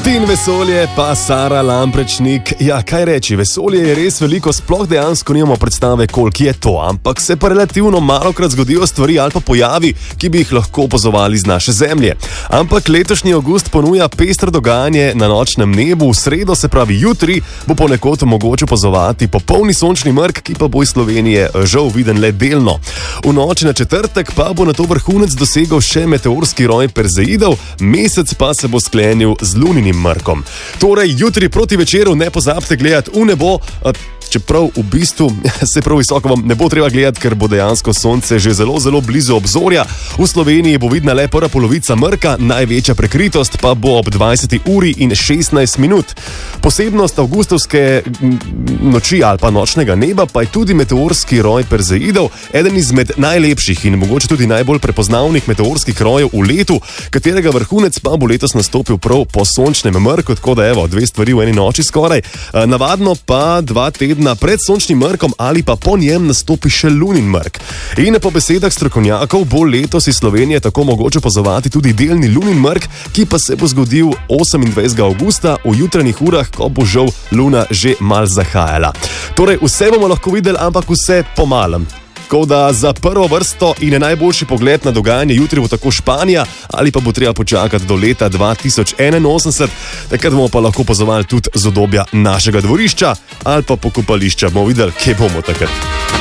In vesolje, pa Sara Lamprečnik. Ja, kaj reči, vesolje je res veliko, sploh dejansko nimamo predstave, koliko je to, ampak se pa relativno malokrat zgodijo stvari ali pa pojavi, ki bi jih lahko opazovali z naše zemlje. Ampak letošnji avgust ponuja pestro dogajanje na nočnem nebu. V sredo, se pravi jutri, bo ponekod mogoče opazovati popolni sončni mrk, ki pa bo iz Slovenije žal viden le delno. V noči na četrtek pa bo na to vrhunec dosegel še meteorski roj Perzeidov, mesec pa se bo sklenil z luninim mrkom. Torej, jutri proti večeru ne pozabite gledati v nebo, čeprav v bistvu se prav visoko vam ne bo treba gledati, ker bo dejansko sonce že zelo, zelo blizu obzorja. V Sloveniji bo vidna le prva polovica mrka, največja prekritost pa bo ob 20 uri in 16 minut. Posebnost avgustovske noči ali pa nočnega neba pa je tudi meteorski roj Perzeidov, eden izmed najlepših in mogoče tudi najbolj prepoznavnih meteorskih rojev v letu, katerega vrhunec pa bo letos nastopil prav po sončnem mrku, tako da evo, dve stvari v eni noči skoraj. Navadno pa 2 tedna pred sončnim mrkom ali pa po njem nastopi še lunin mrk. In po besedah strokovnjakov bo letos iz Slovenije tako mogoče opazovati tudi delni lunin mrk, ki pa se bo zgodil 28. avgusta v jutranjih urah, ko bo žal luna že mal zahajala. Torej, vse bomo lahko videli, ampak vse po malem. Tako da za prvo vrsto in najboljši pogled na dogajanje jutri bo tako Španija, ali pa bo treba počakati do leta 2081, takrat bomo pa lahko opazovali tudi z udobja našega dvorišča ali pa pokopališča. Bomo videli, kje bomo takrat.